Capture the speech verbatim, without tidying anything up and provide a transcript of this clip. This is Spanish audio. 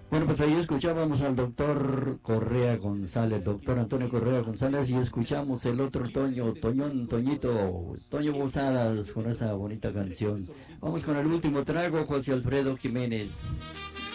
Bueno, pues ahí escuchábamos al doctor Correa González, doctor Antonio Correa González, y escuchamos el otro Toño, Toñón, Toñito, Toño Bozadas, con esa bonita canción. Vamos con el último trago, José Alfredo Jiménez.